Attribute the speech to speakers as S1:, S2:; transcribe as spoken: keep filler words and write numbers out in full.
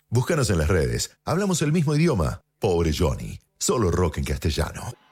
S1: Búscanos en las redes. Hablamos el mismo idioma. Pobre Johnny. Solo rock en castellano.